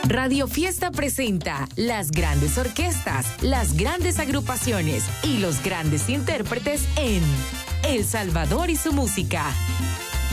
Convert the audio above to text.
Radio Fiesta presenta las grandes orquestas, las grandes agrupaciones y los grandes intérpretes en El Salvador y su música.